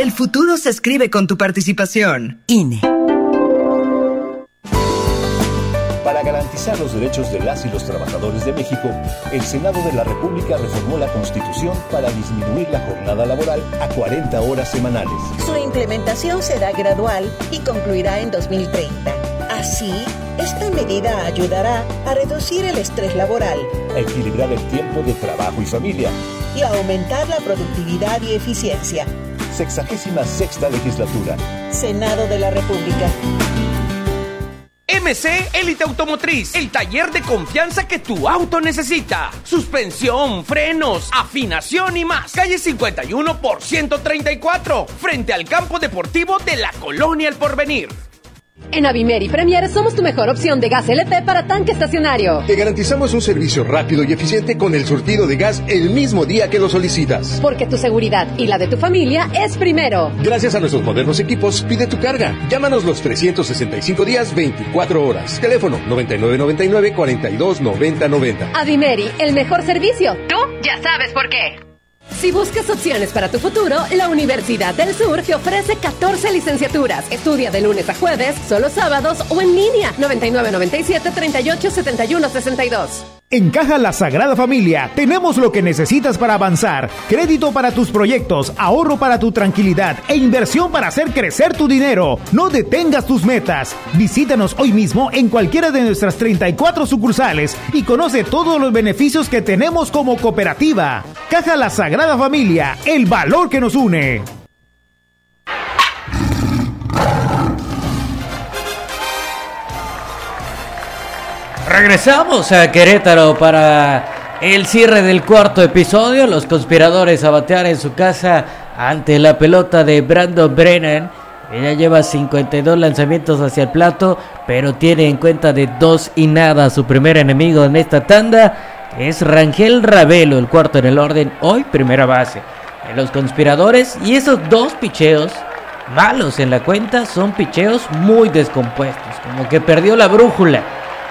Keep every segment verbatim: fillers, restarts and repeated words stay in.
El futuro se escribe con tu participación. I N E. Para garantizar los derechos de las y los trabajadores de México, el Senado de la República reformó la Constitución para disminuir la jornada laboral a cuarenta horas semanales. Su implementación será gradual y concluirá en dos mil treinta. Así, esta medida ayudará a reducir el estrés laboral, a equilibrar el tiempo de trabajo y familia y a aumentar la productividad y eficiencia. Sexagésima sexta legislatura. Senado de la República. M C Élite Automotriz, el taller de confianza que tu auto necesita. Suspensión, frenos, afinación y más. Calle cincuenta y uno por ciento treinta y cuatro, frente al campo deportivo de la Colonia El Porvenir. En Avimer y Premier somos tu mejor opción de gas L P para tanque estacionario. Te garantizamos un servicio rápido y eficiente con el surtido de gas el mismo día que lo solicitas. Porque tu seguridad y la de tu familia es primero. Gracias a nuestros modernos equipos, pide tu carga. Llámanos los trescientos sesenta y cinco días, veinticuatro horas. Teléfono noventa y nueve noventa y nueve, cuarenta y dos noventa noventa. Avimeri, el mejor servicio. Tú ya sabes por qué. Si buscas opciones para tu futuro, la Universidad del Sur te ofrece catorce licenciaturas. Estudia de lunes a jueves, solo sábados o en línea. noventa y nueve noventa y siete, treinta y ocho, setenta y uno, sesenta y dos. En Caja La Sagrada Familia tenemos lo que necesitas para avanzar. Crédito para tus proyectos, ahorro para tu tranquilidad e inversión para hacer crecer tu dinero. No detengas tus metas. Visítanos hoy mismo en cualquiera de nuestras treinta y cuatro sucursales y conoce todos los beneficios que tenemos como cooperativa. Caja La Sagrada Familia, el valor que nos une. Regresamos a Querétaro para el cierre del cuarto episodio. Los conspiradores a batear en su casa ante la pelota de Brandon Brennan. Ella lleva cincuenta y dos lanzamientos hacia el plato, pero tiene en cuenta de dos y nada. Su primer enemigo en esta tanda es Rangel Ravelo, el cuarto en el orden, hoy primera base. En los conspiradores, y esos dos picheos malos en la cuenta son picheos muy descompuestos, como que perdió la brújula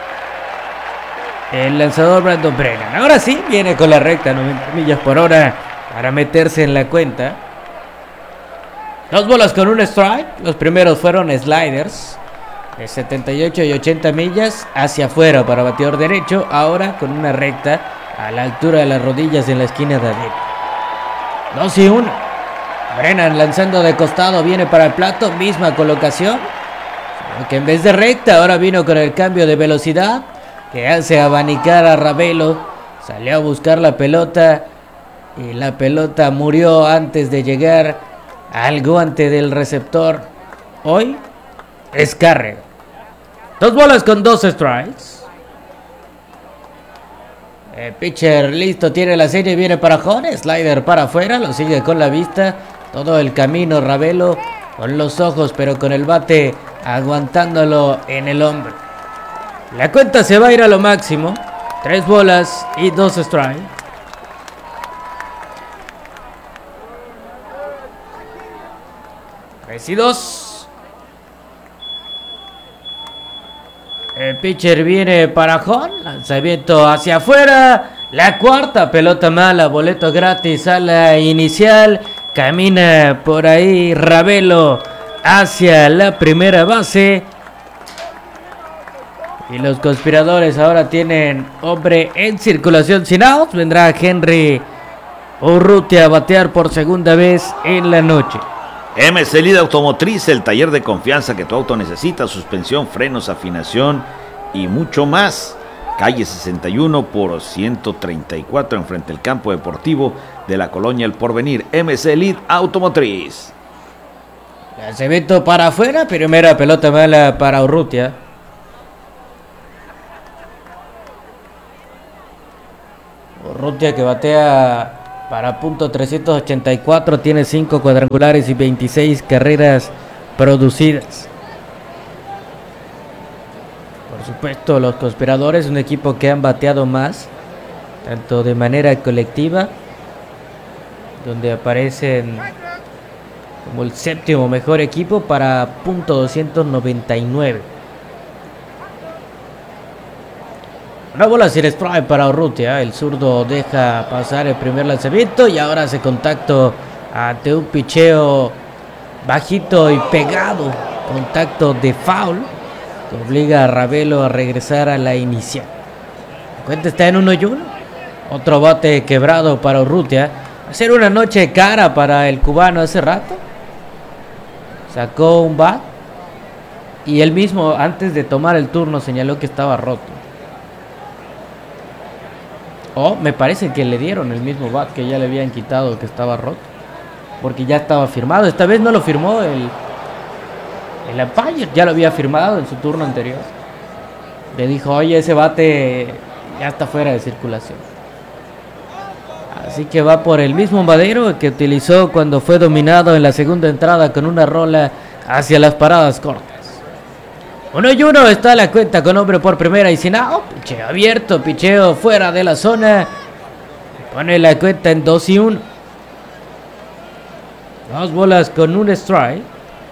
el lanzador Brandon Brennan. Ahora sí viene con la recta, noventa millas por hora para meterse en la cuenta. Dos bolas con un strike. Los primeros fueron sliders de setenta y ocho y ochenta millas hacia afuera para bateador derecho. Ahora con una recta a la altura de las rodillas en la esquina de adentro. Dos y uno. Brennan lanzando de costado, viene para el plato, misma colocación, que en vez de recta ahora vino con el cambio de velocidad que hace abanicar a Ravelo. Salió a buscar la pelota y la pelota murió antes de llegar al guante del receptor. Hoy es carrera. Dos bolas con dos strikes. El pitcher listo, tiene la serie, viene para Jone. Slider para afuera, lo sigue con la vista. Todo el camino Ravelo con los ojos, pero con el bate aguantándolo en el hombro. La cuenta se va a ir a lo máximo. Tres bolas y dos strikes. Tres y dos. El pitcher viene para Jon. Lanzamiento hacia afuera. La cuarta pelota mala. Boleto gratis a la inicial. Camina por ahí Ravelo hacia la primera base. Y los conspiradores ahora tienen hombre en circulación sin outs. Vendrá Henry Urrutia a batear por segunda vez en la noche. M C Élite Automotriz, el taller de confianza que tu auto necesita. Suspensión, frenos, afinación y mucho más. Calle sesenta y uno por ciento treinta y cuatro, enfrente del campo deportivo de la Colonia El Porvenir. M C Élite Automotriz. Lanzamiento para afuera. Primera pelota mala para Urrutia. Urrutia, que batea para punto trescientos ochenta y cuatro, tiene cinco cuadrangulares y veintiséis carreras producidas. Por supuesto, los conspiradores, un equipo que han bateado más, tanto de manera colectiva, donde aparecen como el séptimo mejor equipo para punto doscientos noventa y nueve. Una bola sin strike para Urrutia. El zurdo deja pasar el primer lanzamiento y ahora hace contacto ante un picheo bajito y pegado, contacto de foul que obliga a Ravelo a regresar a la inicial. La cuenta está en uno y uno. Otro bate quebrado para Urrutia. Hacer una noche cara para el cubano hace rato. Sacó un bat y él mismo antes de tomar el turno señaló que estaba roto. O me parece que le dieron el mismo bat que ya le habían quitado, que estaba roto, porque ya estaba firmado. Esta vez no lo firmó el el umpire, ya lo había firmado en su turno anterior. Le dijo, oye, ese bate ya está fuera de circulación. Así que va por el mismo madero que utilizó cuando fue dominado en la segunda entrada con una rola hacia las paradas cortas. Uno y uno está la cuenta con hombre por primera y sin out. Picheo abierto, picheo fuera de la zona. Pone la cuenta en dos y uno. Dos bolas con un strike.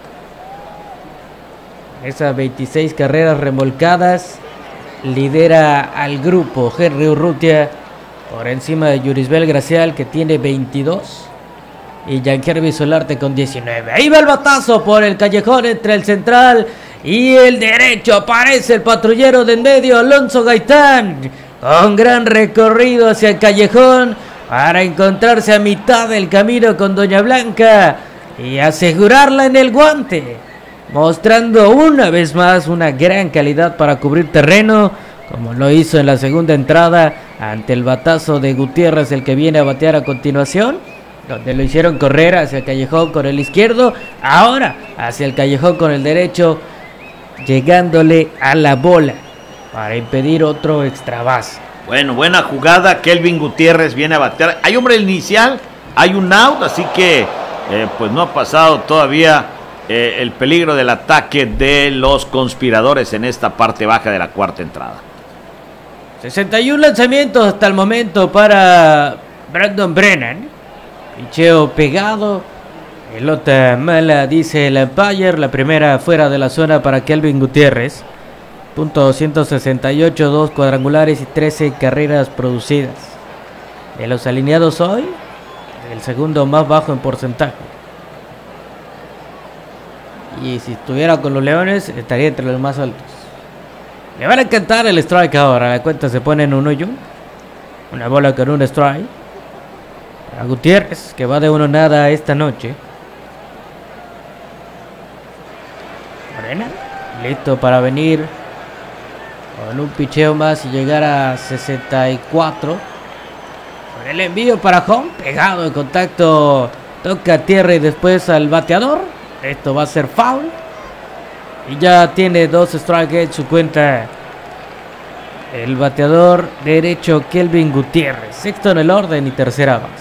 Esas veintiséis carreras remolcadas. Lidera al grupo Henry Urrutia por encima de Yurisbel Gracial, que tiene veintidós. Y Giancarlo Solarte con diecinueve. Ahí va el batazo por el callejón entre el central y el derecho. Aparece el patrullero de en medio, Alonso Gaitán, con gran recorrido hacia el callejón para encontrarse a mitad del camino con Doña Blanca y asegurarla en el guante, mostrando una vez más una gran calidad para cubrir terreno, como lo hizo en la segunda entrada ante el batazo de Gutiérrez, el que viene a batear a continuación, donde lo hicieron correr hacia el callejón con el izquierdo, ahora hacia el callejón con el derecho, llegándole a la bola para impedir otro extra base. Bueno, buena jugada. Kelvin Gutiérrez viene a batear. Hay hombre inicial, hay un out, así que eh, pues no ha pasado todavía eh, el peligro del ataque de los conspiradores en esta parte baja de la cuarta entrada. sesenta y un lanzamientos hasta el momento para Brandon Brennan. Picheo pegado. Pelota mala, dice el umpire. La primera fuera de la zona para Kelvin Gutiérrez. Punto doscientos sesenta y ocho, dos cuadrangulares y trece carreras producidas. De los alineados hoy, el segundo más bajo en porcentaje. Y si estuviera con los Leones, estaría entre los más altos. Le van a encantar el strike ahora. La cuenta se pone en uno y uno. Una bola con un strike a Gutiérrez, que va de uno nada esta noche. Morena, listo para venir con un picheo más y llegar a sesenta y cuatro. Con el envío para home, pegado en contacto, toca a tierra y después al bateador. Esto va a ser foul. Y ya tiene dos strikes en su cuenta el bateador derecho Kelvin Gutiérrez. Sexto en el orden y tercera base.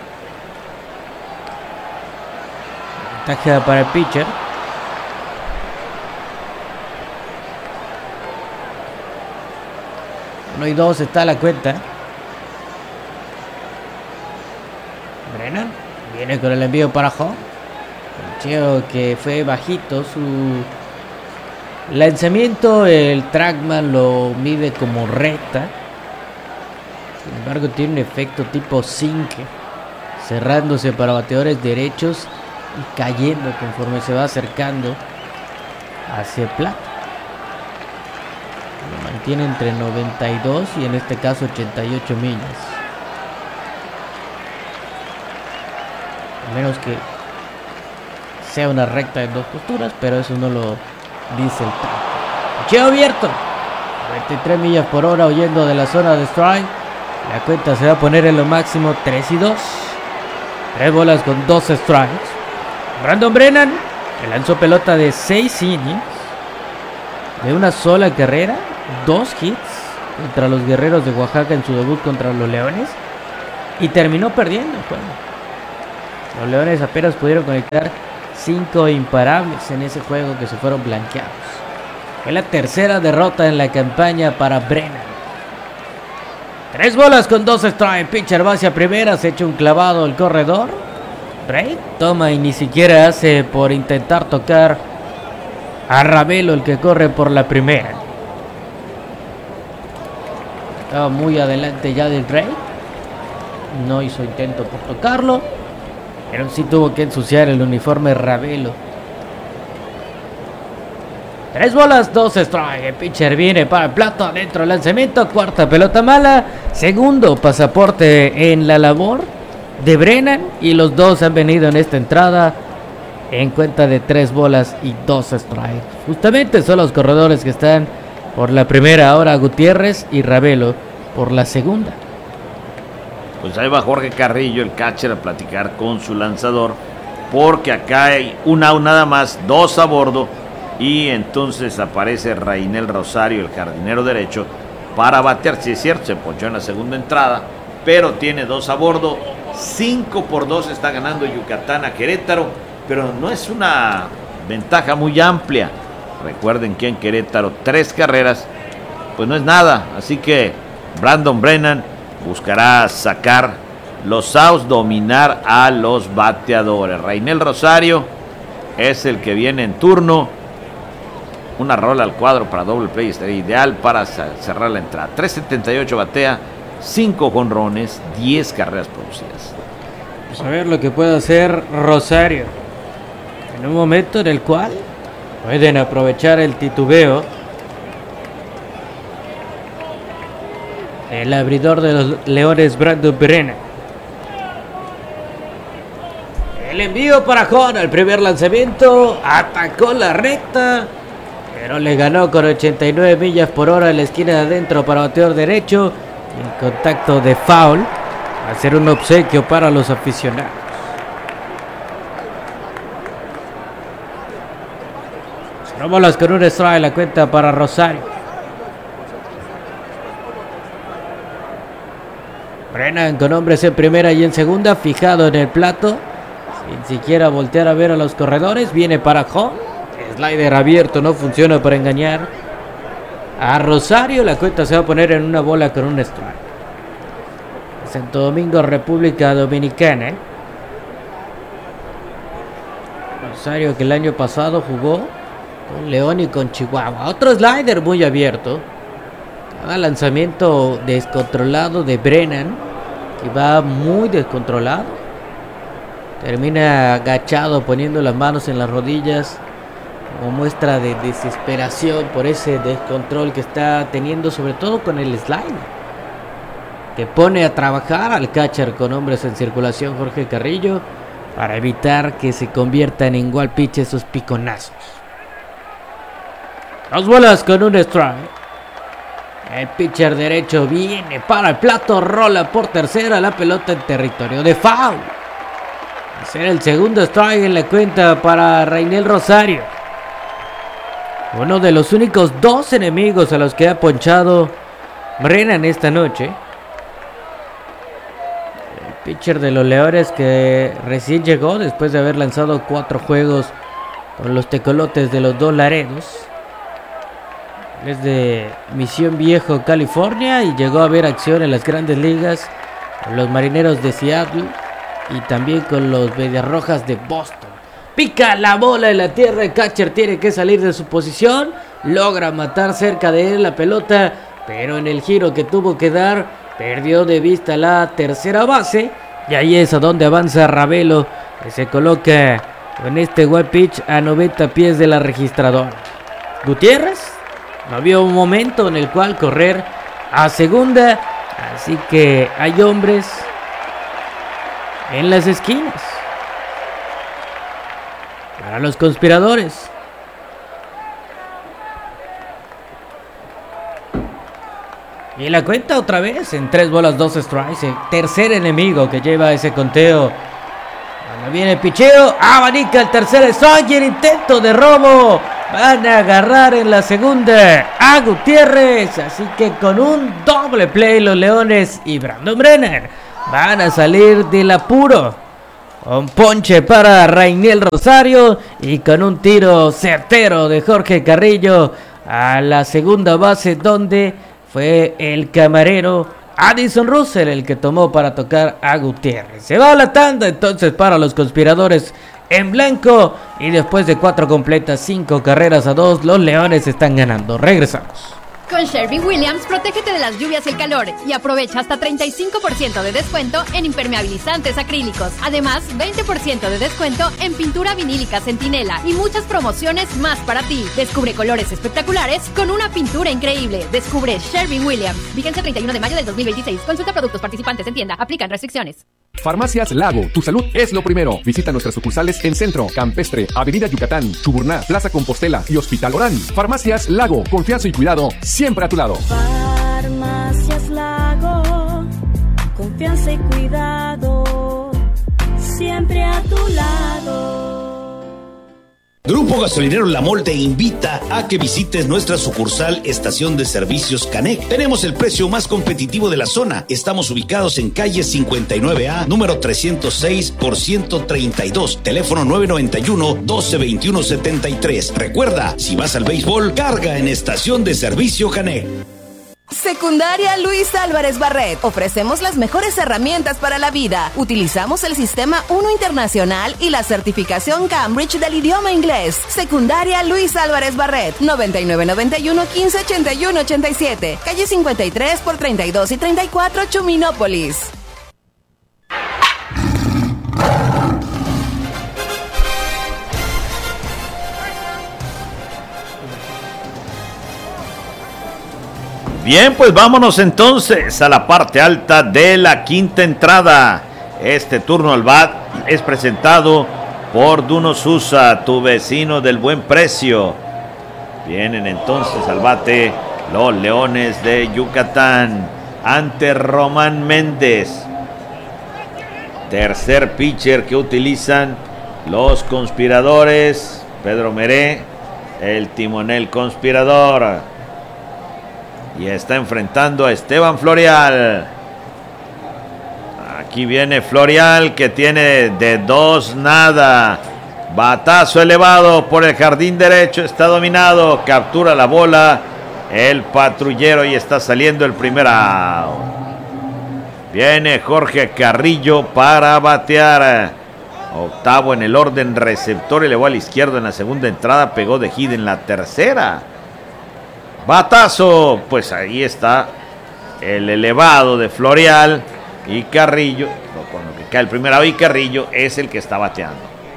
Ventaja para el pitcher. Uno y dos está la cuenta. Brennan viene con el envío para home. Picheo que fue bajito. Su lanzamiento, el trackman lo mide como recta. Sin embargo, tiene un efecto tipo zinc, cerrándose para bateadores derechos y cayendo conforme se va acercando hacia el plato. Lo mantiene entre noventa y dos y en este caso ochenta y ocho millas. A menos que sea una recta en dos posturas, pero eso no lo dice el track. Picheo abierto, noventa y tres millas por hora huyendo de la zona de strike. La cuenta se va a poner en lo máximo tres y dos. Tres bolas con dos strikes. Brandon Brennan, que lanzó pelota de seis innings, de una sola carrera, dos hits contra los Guerreros de Oaxaca en su debut contra los Leones, y terminó perdiendo el juego. Los Leones apenas pudieron conectar cinco imparables en ese juego que se fueron blanqueados. Fue la tercera derrota en la campaña para Brennan. Tres bolas con dos strikes. Pitcher va hacia primera, se echa un clavado el corredor. Break toma y ni siquiera hace por intentar tocar a Ravelo, el que corre por la primera. Estaba muy adelante ya del Rey. No hizo intento por tocarlo. pero sí tuvo que ensuciar el uniforme Ravelo. Tres bolas, dos strikes. El pitcher viene para el plato, adentro el lanzamiento, cuarta pelota mala, segundo pasaporte en la labor de Brennan, y los dos han venido en esta entrada en cuenta de tres bolas y dos strikes. Justamente son los corredores que están por la primera, ahora Gutiérrez y Ravelo por la segunda. Pues ahí va Jorge Carrillo, el catcher, a platicar con su lanzador, porque acá hay un out nada más, dos a bordo, y entonces aparece Rainel Rosario, el jardinero derecho, para batear. Sí, es cierto, se ponchó en la segunda entrada, pero tiene dos a bordo. cinco por dos está ganando Yucatán a Querétaro, pero no es una ventaja muy amplia. Recuerden que en Querétaro tres carreras pues no es nada, así que Brandon Brennan buscará sacar los outs, dominar a los bateadores. Rainel Rosario es el que viene en turno. Una rola al cuadro para doble play estaría ideal para cerrar la entrada. tres setenta y ocho batea, cinco jonrones, diez carreras producidas. Vamos a ver lo que puede hacer Rosario en un momento en el cual pueden aprovechar el titubeo. El abridor de los Leones, Brandon Brennan. El envío para Jon, el primer lanzamiento, atacó la recta, pero le ganó con ochenta y nueve millas por hora en la esquina de adentro para bateador derecho. En contacto de foul, va a ser un obsequio para los aficionados. No bolas con un strike, la cuenta para Rosario. Brennan con hombres en primera y en segunda, fijado en el plato, sin siquiera voltear a ver a los corredores. Viene para Jon, slider abierto, no funciona para engañar a Rosario. La cuenta se va a poner en una bola con un strike. Santo Domingo, República Dominicana. Rosario, que el año pasado jugó con León y con Chihuahua. Otro slider muy abierto. Cada lanzamiento descontrolado de Brennan, que va muy descontrolado. Termina agachado, poniendo las manos en las rodillas, como muestra de desesperación por ese descontrol que está teniendo, sobre todo con el slider, que pone a trabajar al catcher con hombres en circulación, Jorge Carrillo, para evitar que se conviertan en igual pitch esos piconazos. Dos bolas con un strike. El pitcher derecho viene para el plato, rola por tercera, la pelota en territorio de foul. Será el segundo strike en la cuenta para Rainel Rosario. Uno de los únicos dos enemigos a los que ha ponchado Brennan esta noche. El pitcher de los Leones, que recién llegó después de haber lanzado cuatro juegos con los tecolotes de los dos Laredos. Es de Misión Viejo, California, y llegó a ver acción en las grandes ligas con los Marineros de Seattle y también con los Medias Rojas de Boston. Pica la bola en la tierra, el catcher tiene que salir de su posición, logra matar cerca de él la pelota, pero en el giro que tuvo que dar, perdió de vista la tercera base, y ahí es a donde avanza Ravelo, que se coloca con este wild pitch a noventa pies de la registradora. Gutiérrez no había un momento en el cual correr a segunda, así que hay hombres en las esquinas para los conspiradores. Y la cuenta otra vez en tres bolas, dos strikes. El tercer enemigo que lleva ese conteo. Cuando viene el picheo, abanica el tercer strike y el intento de robo. Van a agarrar en la segunda a Gutiérrez. Así que con un doble play los Leones y Brandon Brennan van a salir del apuro. Un ponche para Rainel Rosario y con un tiro certero de Jorge Carrillo a la segunda base, donde fue el camarero Addison Russell el que tomó para tocar a Gutiérrez. Se va a la tanda entonces para los conspiradores en blanco, y después de cuatro completas, cinco carreras a dos, los Leones están ganando. Regresamos. Con Sherwin-Williams, protégete de las lluvias y el calor y aprovecha hasta treinta y cinco por ciento de descuento en impermeabilizantes acrílicos. Además, veinte por ciento de descuento en pintura vinílica Centinela y muchas promociones más para ti. Descubre colores espectaculares con una pintura increíble. Descubre Sherwin-Williams. Vigencia treinta y uno de mayo del dos mil veintiséis. Consulta productos participantes en tienda. Aplican restricciones. Farmacias Lago, tu salud es lo primero. Visita nuestras sucursales en Centro, Campestre, Avenida Yucatán, Chuburná, Plaza Compostela y Hospital Orán. Farmacias Lago, confianza y cuidado siempre a tu lado. Farmacias Lago, confianza y cuidado siempre a tu lado. Grupo Gasolinero La Mol te invita a que visites nuestra sucursal Estación de Servicios Canec. Tenemos el precio más competitivo de la zona. Estamos ubicados en calle cincuenta y nueve A, número trescientos seis por ciento treinta y dos, teléfono nueve noventa y uno, doce veintiuno setenta y tres. Recuerda, si vas al béisbol, carga en Estación de Servicio Canec. Secundaria Luis Álvarez Barret. Ofrecemos las mejores herramientas para la vida. Utilizamos el sistema uno Internacional y la certificación Cambridge del idioma inglés. Secundaria Luis Álvarez Barret. noventa y nueve noventa y uno, quince ochenta y uno ochenta y siete. Calle cincuenta y tres por treinta y dos y treinta y cuatro, Chuminópolis. Bien, pues vámonos entonces a la parte alta de la quinta entrada. Este turno al bat es presentado por Duno Susa, tu vecino del buen precio. Vienen entonces al bate los Leones de Yucatán ante Román Méndez. Tercer pitcher que utilizan los conspiradores. Pedro Meré, el timonel conspirador. Y está enfrentando a Esteban Florial. Aquí viene Florial, que tiene de dos nada. Batazo elevado por el jardín derecho. Está dominado. Captura la bola el patrullero y está saliendo el primer out. Viene Jorge Carrillo para batear. Octavo en el orden receptor. Elevó a la izquierda en la segunda entrada. Pegó de hit en la tercera. Batazo, pues ahí está el elevado de Florial y Carrillo, con lo que cae el primer out y Carrillo es el que está bateando.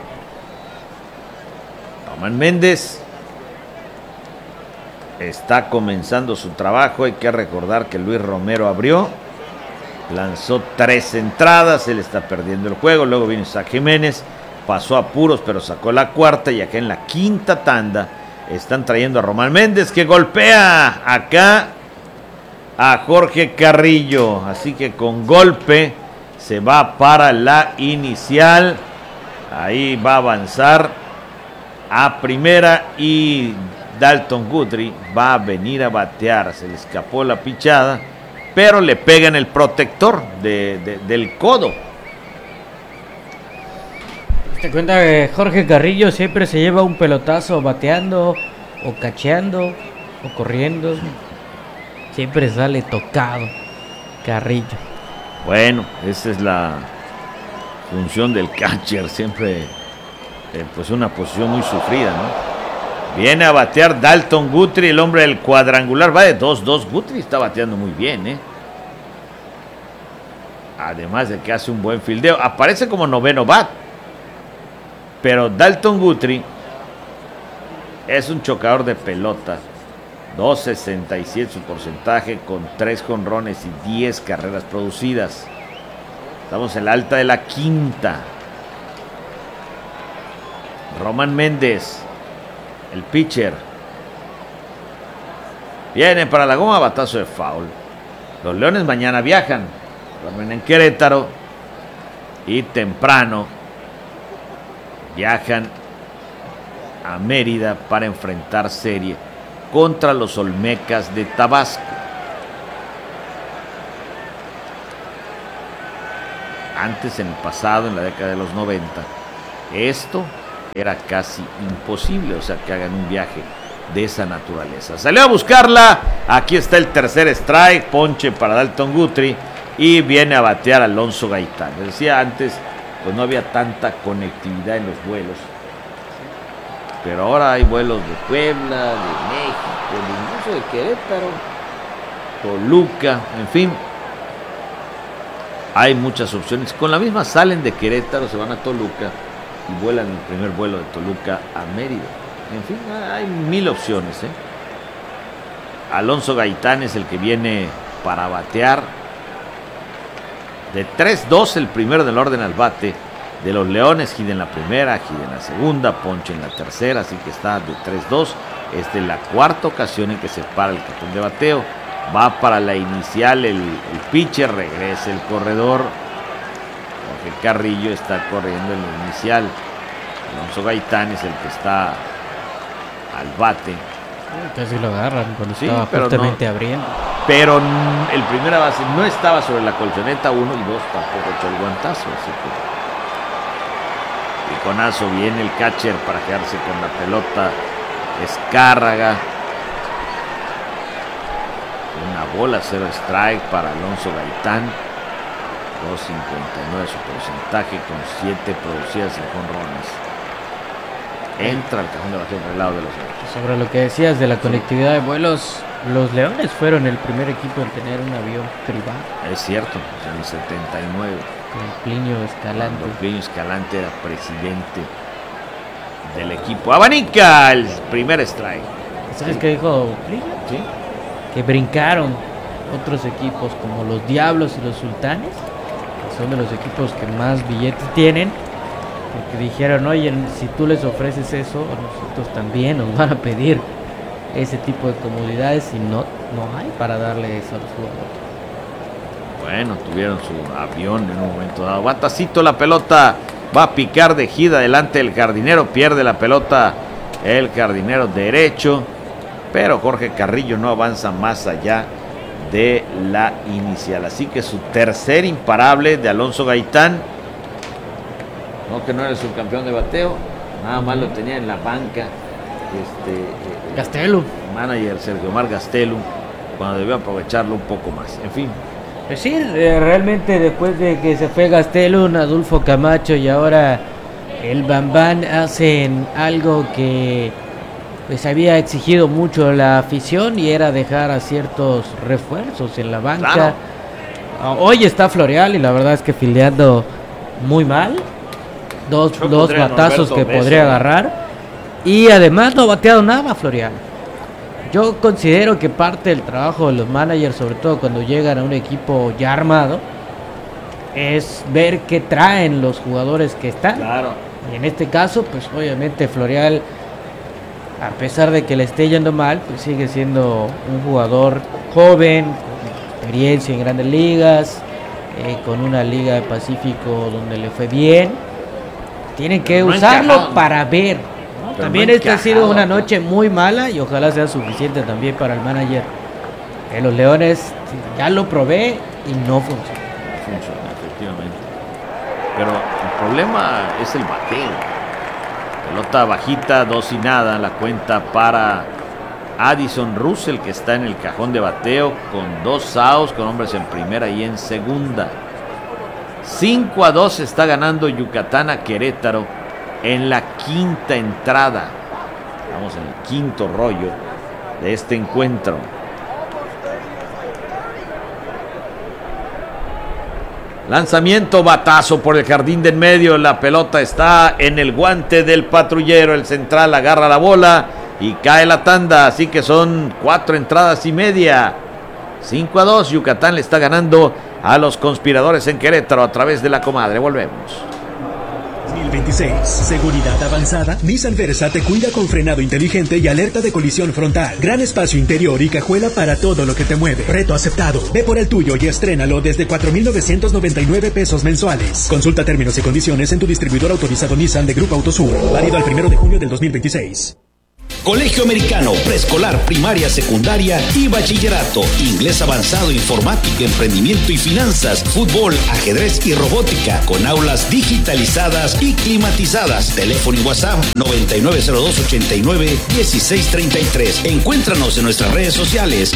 Román Méndez está comenzando su trabajo. Hay que recordar que Luis Romero abrió, lanzó tres entradas, él está perdiendo el juego. Luego vino Isaac Jiménez, pasó a puros pero sacó la cuarta y acá en la quinta tanda están trayendo a Román Méndez, que golpea acá a Jorge Carrillo. Así que con golpe se va para la inicial. Ahí va a avanzar a primera y Dalton Guthrie va a venir a batear. Se le escapó la pichada, pero le pega en el protector de, de, del codo. Te cuenta que Jorge Carrillo siempre se lleva un pelotazo bateando o cacheando o corriendo. Siempre sale tocado Carrillo. Bueno, esa es la función del catcher. Siempre eh, pues una posición muy sufrida, ¿no? Viene a batear Dalton Guthrie, el hombre del cuadrangular. Va de dos dos. Guthrie está bateando muy bien, ¿eh? Además de que hace un buen fildeo. Aparece como noveno bat. Pero Dalton Guthrie es un chocador de pelota. dos sesenta y siete su porcentaje con tres jonrones y diez carreras producidas. Estamos en la alta de la quinta. Román Méndez, el pitcher. Viene para la goma, batazo de foul. Los Leones mañana viajan. Duermen en Querétaro. Y temprano viajan a Mérida para enfrentar serie contra los Olmecas de Tabasco. Antes, en el pasado, en la década de los noventa, esto era casi imposible, o sea, que hagan un viaje de esa naturaleza. Salió a buscarla, aquí está el tercer strike, ponche para Dalton Guthrie y viene a batear Alonso Gaitán. Les decía antes, pues no había tanta conectividad en los vuelos. pero ahora hay vuelos de Puebla, de México, incluso de Querétaro, Toluca, en fin. Hay muchas opciones. Con la misma salen de Querétaro, se van a Toluca y vuelan el primer vuelo de Toluca a Mérida. En fin, hay mil opciones, ¿eh? Alonso Gaitán es el que viene para batear. De tres dos, el primero del orden al bate de los Leones. Gide en la primera, Gide en la segunda, Ponche en la tercera, así que está de tres dos. Esta es la cuarta ocasión en que se para el cajón de bateo. Va para la inicial el, el pitcher, regresa el corredor. Jorge Carrillo está corriendo en la inicial. Alonso Gaitán es el que está al bate. Casi lo agarran cuando sí, estaba justamente no, abriendo. Pero el primera base no estaba sobre la colchoneta, uno y dos tampoco echó el guantazo. Así que piconazo, viene el catcher para quedarse con la pelota. Escárraga. Una bola, cero strike para Alonso Gaitán. dos cincuenta y nueve su porcentaje con siete producidas en jonrones. Entra el cajón de bateo por el lado de los Leones. Sobre lo que decías de la conectividad de vuelos, los Leones fueron el primer equipo en tener un avión privado. Es cierto, en el setenta y nueve. Con Plinio Escalante. Cuando Plinio Escalante era presidente del equipo. Abanica el primer strike. ¿Sabes sí. qué dijo Plinio? Sí. Que brincaron otros equipos como los Diablos y los Sultanes, que son de los equipos que más billetes tienen, porque dijeron, oye, si tú les ofreces eso, nosotros también nos van a pedir ese tipo de comodidades y no, no hay para darle eso a los jugadores. Bueno, tuvieron su avión en un momento dado. Batacito, la pelota va a picar de gira delante del jardinero, pierde la pelota el jardinero derecho, pero Jorge Carrillo no avanza más allá de la inicial. Así que su tercer imparable de Alonso Gaitán. No, que no era el subcampeón de bateo, nada más lo tenía en la banca este, Gastelu, manager Sergio Omar Gastelu, cuando debió aprovecharlo un poco más. En fin, pues sí, realmente después de que se fue Gastelu, Adolfo Camacho y ahora el Bambán hacen algo que pues había exigido mucho la afición, y era dejar a ciertos refuerzos en la banca. Claro. Hoy está Florial y la verdad es que fildeando muy mal. Dos, dos batazos que Mesa. podría agarrar. Y además no ha bateado nada Florial. Yo considero que parte del trabajo de los managers, sobre todo cuando llegan a un equipo ya armado, es ver qué traen los jugadores que están. Claro. Y en este caso, pues obviamente Florial, a pesar de que le esté yendo mal, pues sigue siendo un jugador joven, con experiencia en grandes ligas, eh, con una liga de Pacífico donde le fue bien. Tienen que no usarlo encajado. para ver, ¿no? También no esta ha sido una noche muy mala y ojalá sea suficiente también para el manager. Eh, los Leones ya lo probé y no funciona. No funciona, efectivamente. Pero el problema es el bateo. Pelota bajita, dos y nada, la cuenta para Addison Russell, que está en el cajón de bateo con dos outs, con hombres en primera y en segunda. cinco a dos está ganando Yucatán a Querétaro en la quinta entrada. Vamos en el quinto rollo de este encuentro. Lanzamiento, batazo por el jardín de en medio. La pelota está en el guante del patrullero. El central agarra la bola y cae la tanda. Así que son cuatro entradas y media. cinco a dos. Yucatán le está ganando a los conspiradores en Querétaro a través de la comadre. Volvemos. dos mil veintiséis. Seguridad avanzada. Nissan Versa te cuida con frenado inteligente y alerta de colisión frontal. Gran espacio interior y cajuela para todo lo que te mueve. Reto aceptado. Ve por el tuyo y estrénalo desde cuatro mil novecientos noventa y nueve pesos mensuales. Consulta términos y condiciones en tu distribuidor autorizado Nissan de Grupo Autosur. Válido al primero de junio del dos mil veintiséis. Colegio Americano, preescolar, primaria, secundaria y bachillerato. Inglés avanzado, informática, emprendimiento y finanzas, fútbol, ajedrez y robótica, con aulas digitalizadas y climatizadas. Teléfono y WhatsApp noventa y nueve cero dos ochenta y nueve dieciséis treinta y tres. Encuéntranos en nuestras redes sociales